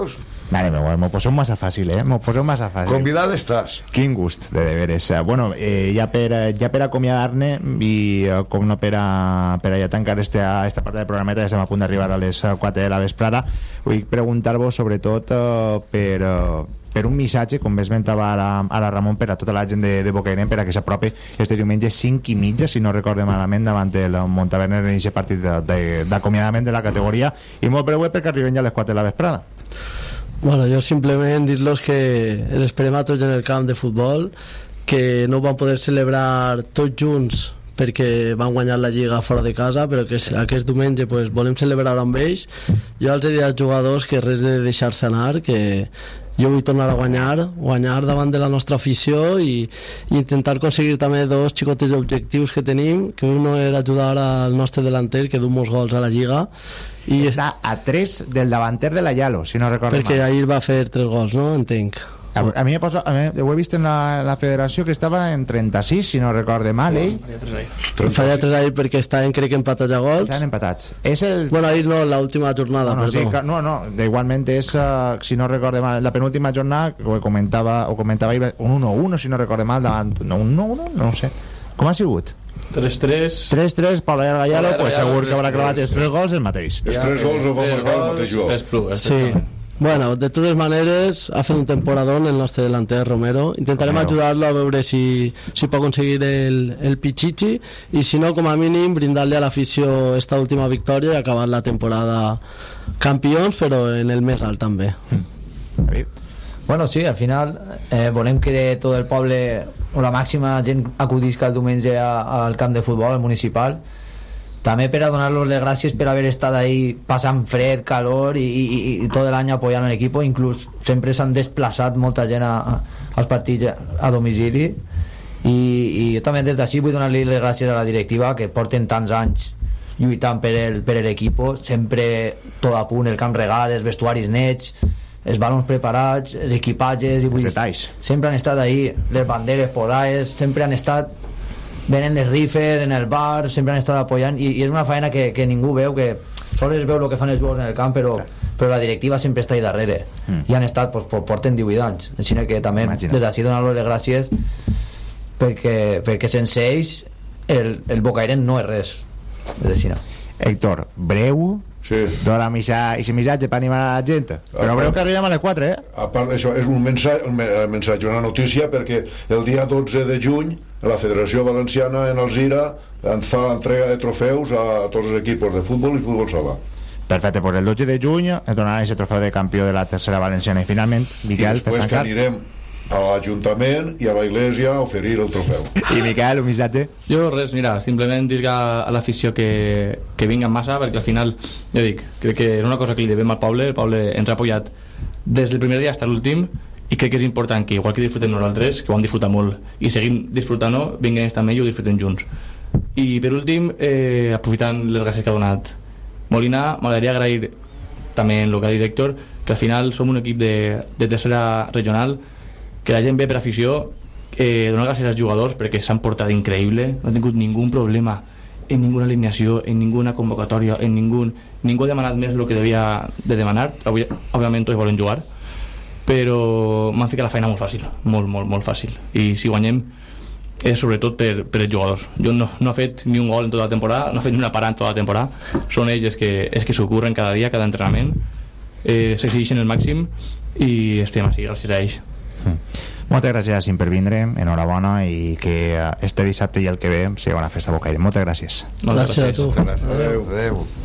Mare meva, m'ho poseu massa fàcil, m'ho poseu massa fàcil. Convidat estàs. Quin gust, de veres. Bueno, ja per acomiadar-ne i com no per a ja tancar esta part del programeta, ja estem a punt d'arribar a les 4 de la vesprada, vull preguntar-vos sobretot per un missatge, com bé esmentava ara Ramon, per a tota la gent de Bocairent, per a que s'apropi este diumenge 5:30, si no recorde malament, davant el Montaverner en aquest partit d'acomiadament de la categoria, i molt breu perquè arriben ja a les 4 de la vesprada. Bueno, jo simplement dir-los que els esperem a tots en el camp de futbol, que no ho van poder celebrar tots junts perquè van guanyar la Lliga fora de casa, però que aquest diumenge pues, volem celebrar amb ells. Jo els he dit als jugadors que res de deixar-se anar, que jo vull tornar a guanyar davant de la nostra afició i intentar aconseguir també dos xicotes objectius que tenim, que un era ajudar al nostre delanter, que du molts gols a la Lliga, i està a 3 del davanter de la Yalo, si no recordo perquè mal. ahir va fer 3 gols, no? Entenc. A mi ho he vist en la federació que estava en 36, si no recorde mal, Falla 3 ahir perquè estaven, crec que empatats a gols. Estaven empatats. És el... Bueno, ahir no, l'última jornada, no, perdó. Sí, no, igualment és, si no recorde mal, la penúltima jornada, ho comentava ahir, un 1-1, si no recorde mal, davant... No, un 1-1, no ho sé. Com ha sigut? 3-3. 3-3, Pau Gallardo, pues segur que haurà clavat els 3 gols el mateix. Els 3 gols ho va marcar el mateix gol. Sí. Bueno, de totes maneres ha fet un temporadón el nostre delanter Romero. Intentarem ajudar-lo a veure si pot aconseguir el Pichichi, i si no, com a mínim brindar-li a l'afició esta última victòria i acabar la temporada campions, però en el més alt també. Bueno, sí, al final volem que tot el poble o la màxima gent acudisca el diumenge al camp de futbol, al municipal, també per a donar-los les gràcies per haver estat ahí passant fred, calor i tot l'any apoyant l'equip. Inclús sempre s'han desplaçat molta gent als partits a domicili, i jo també des d'ací vull donar-li les gràcies a la directiva, que porten tants anys lluitant per l'equip, sempre tot a punt, el camp regat, els vestuaris nets, els balons preparats, els equipatges, els detalls, sempre han estat ahí, les banderes polaes, sempre han estat venen les rifes en el bar, sempre han estat apoyant, i és una feina que ningú veu, que sols es veu el que fan els jugadors en el camp, però la directiva sempre està ahí darrere, i han estat, porten 18 anys, així que també des d'ací donar-los les gràcies, perquè sense ells el Bocairent no és res. Héctor, breu, dona aquest missatge per animar a la gent, però breu que arribem a les 4. A part d'això, és un missatge, una notícia, perquè el dia 12 de juny la Federació Valenciana en Alzira fa l'entrega de trofeus a tots els equips de futbol i futbol sala. Perfecte, pues el 12 de juny es donarà aquest trofeu de campió de la tercera valenciana, i finalment, Miquel, i després que anirem a l'Ajuntament i a la Iglesia a oferir el trofeu. I Miquel, un missatge? Jo res, mira, simplement dir a l'afició que vinga en massa, perquè al final, jo dic, crec que és una cosa que li devem al poble, el poble ens ha apoyat des del primer dia fins a l'últim, i crec que és important que, igual que disfrutem nosaltres, que ho hem disfrutat molt, i seguim disfrutant-ho, vinguem també i ho disfrutem junts. I per últim, aprofitant les gràcies que ha donat Molina, m'agradaria agrair també en el que ha dit Héctor, que al final som un equip de tercera regional, que la gent ve per afició, donar gràcies als jugadors perquè s'han portat increïble, no ha tingut ningú problema en ninguna alineació, en ninguna convocatòria, ningú ha demanat més del que devia de demanar. Òbviament tots volen jugar, però m'han ficat la feina molt fàcil, molt fàcil, i si guanyem és sobretot per els jugadors. Jo no he fet ni un gol en tota la temporada, no he fet ni una parada en tota la temporada, són ells que s'ho curren cada dia, cada entrenament, s'exigeixen el màxim i estem així gràcies a ells. Moltes gràcies per vindre, enhorabona, i que este dissabte i el que ve sigui una festa a Bocairent. Moltes gràcies. Gràcies a tu. Adéu.